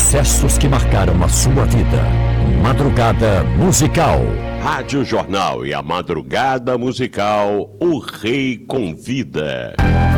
sucessos que marcaram a sua vida. Madrugada Musical. Rádio Jornal e a Madrugada Musical, o Rei Convida.